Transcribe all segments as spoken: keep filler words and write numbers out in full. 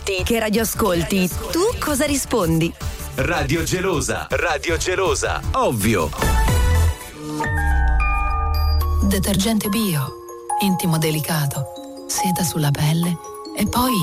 ascolti? Che radio ascolti? Tu cosa rispondi? Radio Gelosa, Radio Gelosa, ovvio. Detergente bio, intimo delicato, seta sulla pelle e poi...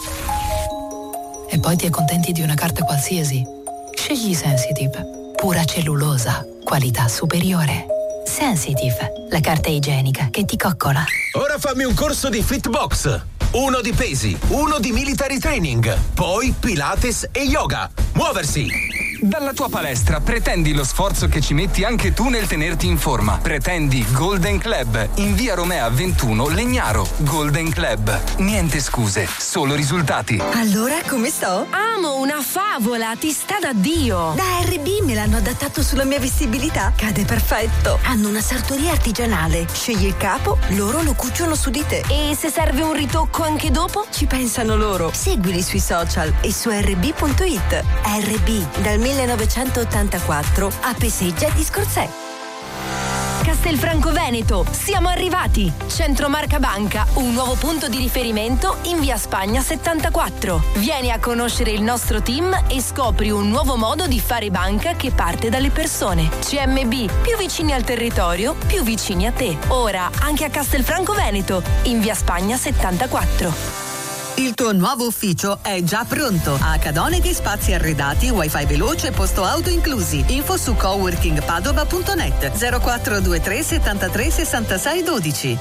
E poi ti accontenti di una carta qualsiasi. Scegli Sensitive, pura cellulosa, qualità superiore. Sensitive, la carta igienica che ti coccola. Ora fammi un corso di Fitbox. Uno di pesi, uno di military training, poi Pilates e yoga. Muoversi! Dalla tua palestra pretendi lo sforzo che ci metti anche tu nel tenerti in forma. Pretendi Golden Club in via Romea ventuno Legnaro. Golden Club. Niente scuse, solo risultati. Allora come sto? Amo una favola, ti sta da Dio. Da R B me l'hanno adattato sulla mia vestibilità. Cade perfetto. Hanno una sartoria artigianale. Scegli il capo, loro lo cuciono su di te. E se serve un ritocco anche dopo? Ci pensano loro. Seguili sui social e su r b punto i t. R B, dal millenovecentottantaquattro a Peseggia di Scorzè. Castelfranco Veneto, siamo arrivati! Centro Marca Banca, un nuovo punto di riferimento in via Spagna settantaquattro. Vieni a conoscere il nostro team e scopri un nuovo modo di fare banca che parte dalle persone. C M B, più vicini al territorio, più vicini a te. Ora anche a Castelfranco Veneto, in via Spagna settantaquattro. Il tuo nuovo ufficio è già pronto. A Cadoneghi spazi arredati, wifi veloce, posto auto inclusi. Info su coworking padova punto net. zero quattro due tre settantatré sessantasei dodici.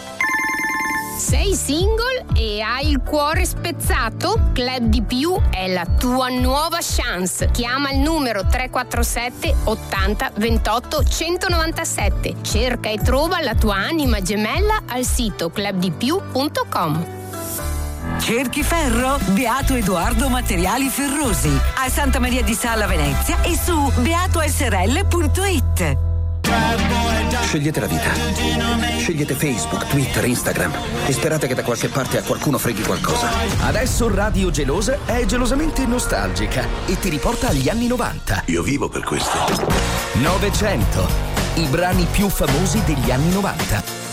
Sei single e hai il cuore spezzato? Club di Più è la tua nuova chance. Chiama il numero tre quattro sette ottanta ventotto centonovantasette. Cerca e trova la tua anima gemella al sito club di più punto com. Cerchi ferro? Beato Edoardo Materiali Ferrosi a Santa Maria di Sala Venezia e su beato s r l punto i t. Scegliete la vita. Scegliete Facebook, Twitter, Instagram e sperate che da qualche parte a qualcuno freghi qualcosa. Adesso Radio Gelosa è gelosamente nostalgica e ti riporta agli anni novanta. Io vivo per questo. novecento. I brani più famosi degli anni novanta.